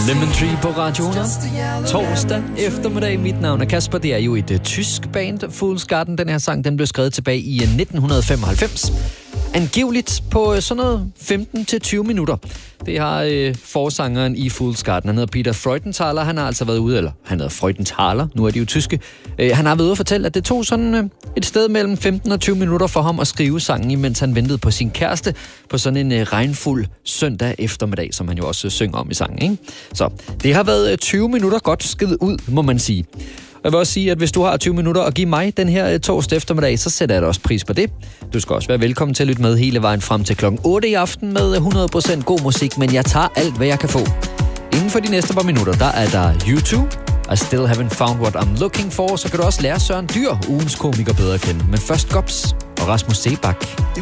Lemon Tree på Radio 100. Torsdag eftermiddag. Mit navn er Kasper. Det er jo et tysk band, Fool's Garden. Den her sang, den blev skrevet tilbage i 1995. Angiveligt på sådan noget 15-20 minutter. Det har forsangeren i Fool's Garden. Han hedder Peter Freudenthaler. Han har altså været ude, eller han hedder Freudenthaler. Nu er de jo tyske. Han har været ude og fortælle, at det tog sådan et sted mellem 15 og 20 minutter for ham at skrive sangen, imens han ventede på sin kæreste på sådan en regnfuld søndag eftermiddag, som han jo også synger om i sangen, ikke? Så det har været 20 minutter godt skidt ud, må man sige. Jeg vil også sige, at hvis du har 20 minutter at give mig den her torsdag eftermiddag, så sætter jeg da også pris på det. Du skal også være velkommen til at lytte med hele vejen frem til klokken 8 i aften med 100% god musik, men jeg tager alt, hvad jeg kan få. Inden for de næste par minutter, der er der YouTube. I still haven't found what I'm looking for. Så kan du også lære Søren Dyr, ugens komiker, bedre at kende. Men først Gops og Rasmus Sebak.